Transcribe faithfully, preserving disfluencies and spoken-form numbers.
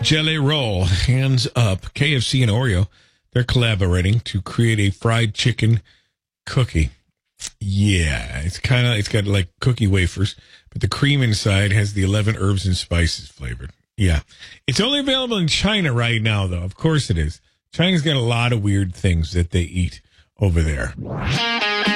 Jelly Roll, hands up. K F C and Oreo, they're collaborating to create a fried chicken cookie. Yeah, it's kind of, it's got like cookie wafers, but the cream inside has the eleven herbs and spices flavored. Yeah. It's only available in China right now, though. Of course it is. China's got a lot of weird things that they eat over there.